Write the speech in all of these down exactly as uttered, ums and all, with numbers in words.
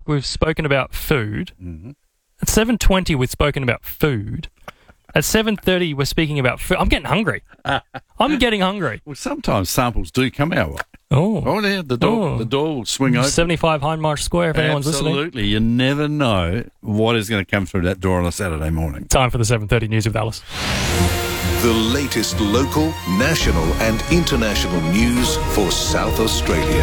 we've spoken about food. Mm-hmm. At seven twenty, we've spoken about food. At seven thirty, we're speaking about food. I'm getting hungry. I'm getting hungry. Well, sometimes samples do come our way. Oh. Oh, yeah, the door, Oh. the door will swing open. seventy-five Hindmarsh Square, if anyone's listening. Absolutely. You never know what is going to come through that door on a Saturday morning. Time for the seven thirty news with Alice. The latest local, national and international news for South Australia.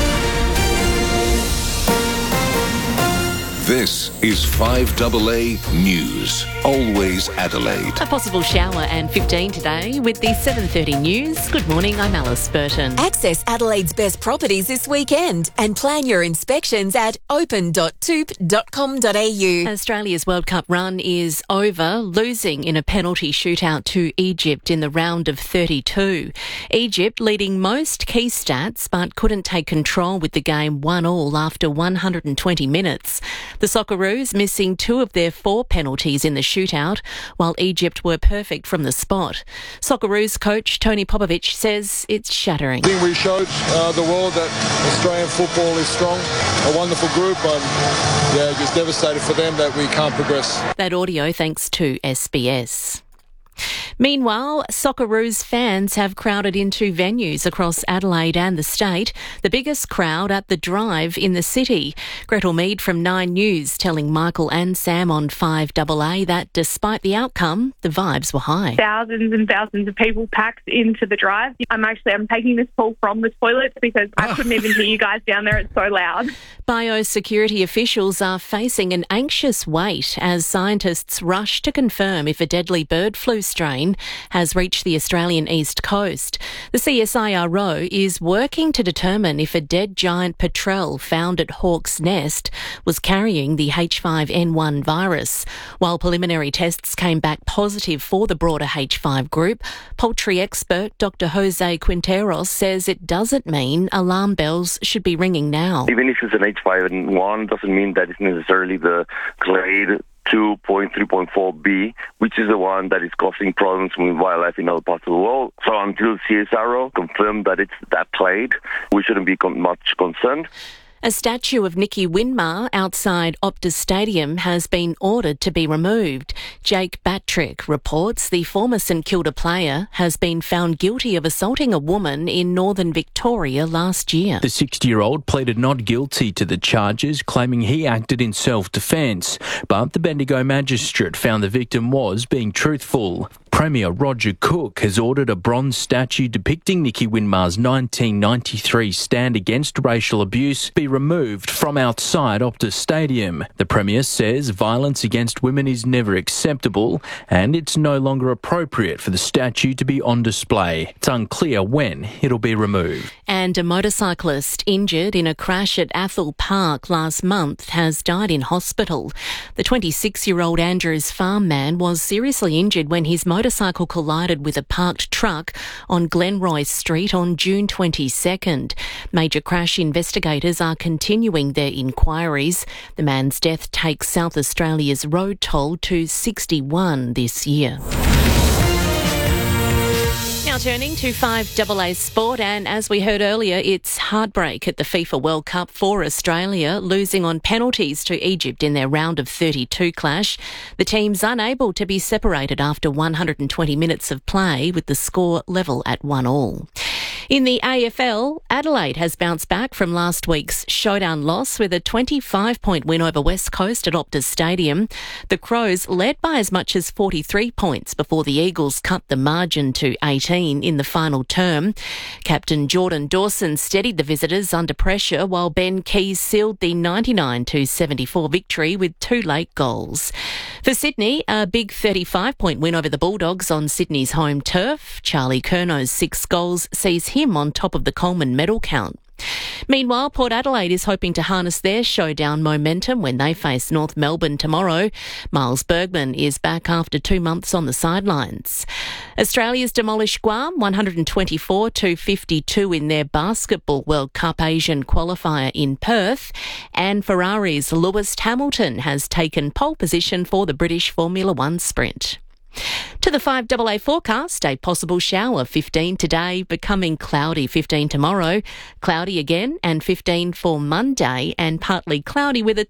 This is five A A News. Always Adelaide. A possible shower and fifteen today with the seven thirty news. Good morning, I'm Alice Burton. Access Adelaide's best properties this weekend and plan your inspections at open dot toop dot com dot a u. Australia's World Cup run is over, losing in a penalty shootout to Egypt in the round of thirty-two. Egypt leading most key stats but couldn't take control with the game one all after one hundred twenty minutes. The Socceroos missing two of their four penalties in the shootout, while Egypt were perfect from the spot. Socceroos coach Tony Popovic says it's shattering. I think we showed uh, the world that Australian football is strong, a wonderful group, and yeah, just devastated for them that we can't progress. That audio thanks to S B S. Meanwhile, Socceroos fans have crowded into venues across Adelaide and the state, the biggest crowd at the Drive in the city. Gretel Mead from Nine News telling Michael and Sam on five A A that despite the outcome, the vibes were high. Thousands and thousands of people packed into the Drive. I'm actually, I'm taking this call from the toilet because I couldn't even hear you guys down there. It's so loud. Biosecurity officials are facing an anxious wait as scientists rush to confirm if a deadly bird flu strain has reached the Australian east coast. The C S I R O is working to determine if a dead giant petrel found at Hawke's Nest was carrying the H five N one virus. While preliminary tests came back positive for the broader H five group, poultry expert Doctor Jose Quinteros says it doesn't mean alarm bells should be ringing now. Even if it's an H five N one, doesn't mean that it's necessarily the clade two point three point four B, which is the one that is causing problems with wildlife in other parts of the world. So until C S I R O confirmed that it's that clade, we shouldn't be con- much concerned. A statue of Nicky Winmar outside Optus Stadium has been ordered to be removed. Jake Batrick reports the former St Kilda player has been found guilty of assaulting a woman in northern Victoria last year. The sixty-year-old pleaded not guilty to the charges, claiming he acted in self-defence. But the Bendigo magistrate found the victim was being truthful. Premier Roger Cook has ordered a bronze statue depicting Nicky Winmar's nineteen ninety-three stand against racial abuse be removed from outside Optus Stadium. The Premier says violence against women is never acceptable and it's no longer appropriate for the statue to be on display. It's unclear when it'll be removed. And a motorcyclist injured in a crash at Athol Park last month has died in hospital. The twenty-six-year-old Andrews farm man was seriously injured when his motorcycle motorcycle collided with a parked truck on Glenroy Street on June twenty-second. Major crash investigators are continuing their inquiries. The man's death takes South Australia's road toll to sixty-one this year. Now turning to five A A Sport, and as we heard earlier, it's heartbreak at the FIFA World Cup for Australia, losing on penalties to Egypt in their round of thirty-two clash. The team's unable to be separated after one hundred twenty minutes of play, with the score level at one all. In the A F L, Adelaide has bounced back from last week's showdown loss with a twenty-five point win over West Coast at Optus Stadium. The Crows led by as much as forty-three points before the Eagles cut the margin to eighteen in the final term. Captain Jordan Dawson steadied the visitors under pressure, while Ben Keys sealed the ninety-nine to seventy-four victory with two late goals. For Sydney, a big thirty-five point win over the Bulldogs on Sydney's home turf. Charlie Curnow's six goals sees him on top of the Coleman medal count. Meanwhile, Port Adelaide is hoping to harness their showdown momentum when they face North Melbourne tomorrow. Miles Bergman is back after two months on the sidelines. Australia's demolished Guam one hundred twenty-four to fifty-two in their Basketball World Cup Asian qualifier in Perth. And Ferrari's Lewis Hamilton has taken pole position for the British Formula One sprint. To the five A A forecast, a possible shower, fifteen today, becoming cloudy, fifteen tomorrow, cloudy again and fifteen for Monday, and partly cloudy with a